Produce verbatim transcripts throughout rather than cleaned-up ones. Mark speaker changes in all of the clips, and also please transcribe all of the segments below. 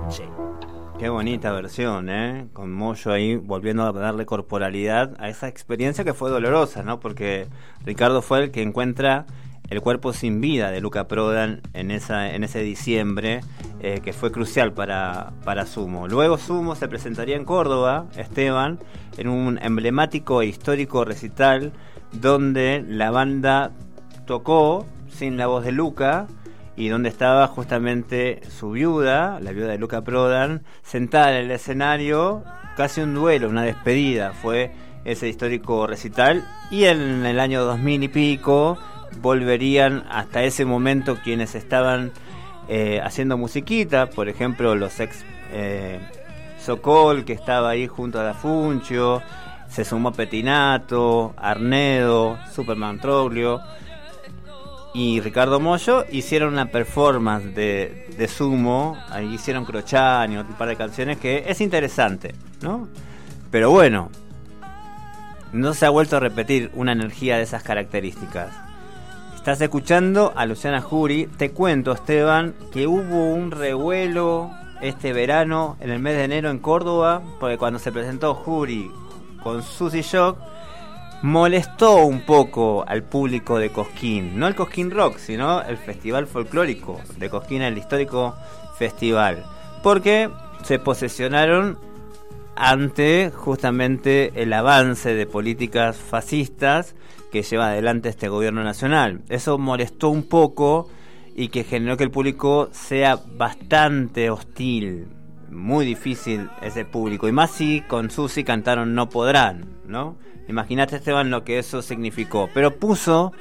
Speaker 1: noche.
Speaker 2: Qué bonita versión, ¿eh? Con Moyo ahí volviendo a darle corporalidad a esa experiencia que fue dolorosa, ¿no? Porque Ricardo fue el que encuentra el cuerpo sin vida de Luca Prodan en esa en ese diciembre, eh, que fue crucial para, para Sumo. Luego Sumo se presentaría en Córdoba, Esteban, en un emblemático e histórico recital donde la banda tocó sin la voz de Luca, y donde estaba justamente su viuda, la viuda de Luca Prodan, sentada en el escenario, casi un duelo, una despedida, fue ese histórico recital. Y en el año dos mil y pico volverían hasta ese momento quienes estaban eh, haciendo musiquita, por ejemplo los ex eh, Sokol, que estaba ahí junto a Da Funchio, se sumó Petinato, Arnedo, Superman Troglio y Ricardo Mollo, hicieron una performance de, de Sumo, ahí hicieron Crochani, un par de canciones que es interesante, ¿no? Pero bueno, no se ha vuelto a repetir una energía de esas características. Estás escuchando a Luciana Jury. Te cuento, Esteban, que hubo un revuelo este verano, en el mes de enero en Córdoba, porque cuando se presentó Jury con Susy Shock, molestó un poco al público de Cosquín, no el Cosquín Rock, sino el festival folclórico de Cosquín, el histórico festival, porque se posesionaron ante justamente el avance de políticas fascistas que lleva adelante este gobierno nacional. Eso molestó un poco y que generó que el público sea bastante hostil, muy difícil ese público, y más si con Susy cantaron No Podrán, ¿no? Imagínate, Esteban, lo que eso significó. Pero puso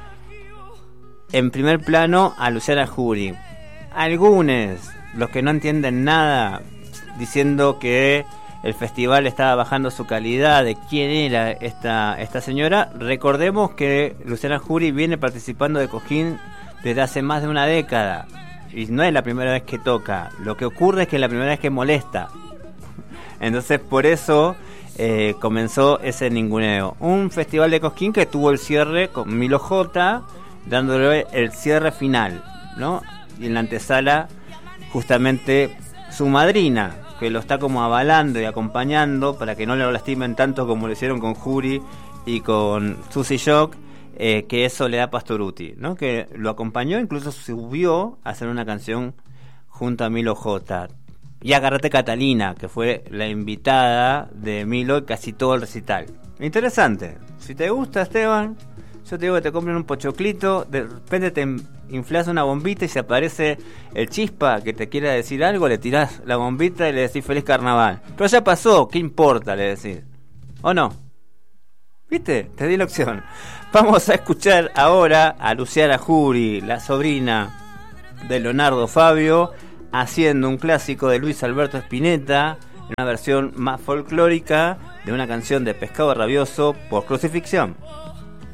Speaker 2: en primer plano a Luciana Jury. Algunos, los que no entienden nada, diciendo que el festival estaba bajando su calidad, de quién era esta, esta señora. Recordemos que Luciana Jury viene participando de Cosquín desde hace más de una década. Y no es la primera vez que toca. Lo que ocurre es que es la primera vez que molesta. Entonces, por eso Eh, comenzó ese ninguneo. Un festival de Cosquín que tuvo el cierre con Milo J, dándole el cierre final, ¿no? Y en la antesala, justamente su madrina, que lo está como avalando y acompañando para que no lo lastimen tanto como lo hicieron con Jury y con Susy Shock, eh, que es Soledad Pastoruti, ¿no? Que lo acompañó, incluso subió a hacer una canción junto a Milo J. Y Agarrate Catalina, que fue la invitada de Milo casi todo el recital. Interesante. Si te gusta, Esteban, yo te digo que te compren un pochoclito, de repente te inflas una bombita y se aparece el Chispa que te quiera decir algo, le tirás la bombita y le decís feliz carnaval. Pero ya pasó, ¿qué importa? Le decís. ¿O no? ¿Viste? Te di la opción. Vamos a escuchar ahora a Luciana Jury, la sobrina de Leonardo Fabio, haciendo un clásico de Luis Alberto Spinetta, una versión más folclórica de una canción de Pescado Rabioso por Crucifixión.